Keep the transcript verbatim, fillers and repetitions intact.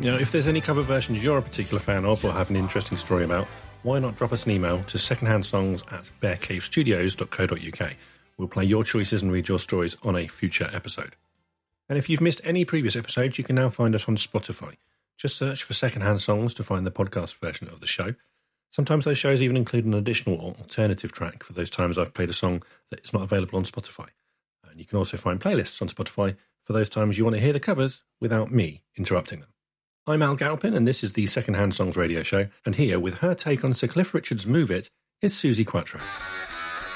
You know, if there's any cover versions you're a particular fan of or have an interesting story about, why not drop us an email to secondhandsongs at bearcavestudios dot co dot uk. We'll play your choices and read your stories on a future episode. And if you've missed any previous episodes, you can now find us on Spotify. Just search for Secondhand Songs to find the podcast version of the show. Sometimes those shows even include an additional or alternative track for those times I've played a song that is not available on Spotify. And you can also find playlists on Spotify for those times you want to hear the covers without me interrupting them. I'm Al Galpin, and this is the Secondhand Songs radio show, and here with her take on Sir Cliff Richard's Move It is Suzi Quatro.